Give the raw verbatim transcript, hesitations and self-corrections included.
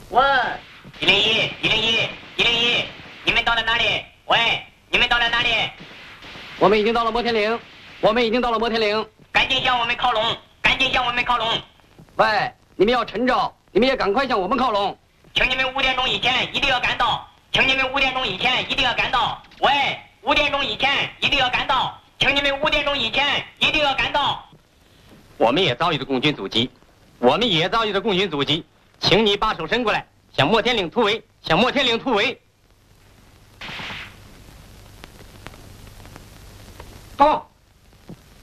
喂， 一零一，一零一，一零一，你们到了哪里？喂，你们到了哪里？ 我们已经到了摩天岭，我们已经到了摩天岭， 赶紧向我们靠拢，赶紧向我们靠拢。 喂，你们要趁着，你们也赶快向我们靠拢。 请你们五点钟以前一定要赶到，请你们五点钟以前一定要赶到。喂，五点钟以前一定要赶到，请你们五点钟以前一定要赶到。 我们也遭遇着共军阻击，我们也遭遇着共军阻击，请你把手伸过来，向摩天岭突围，向摩天岭突围。 报。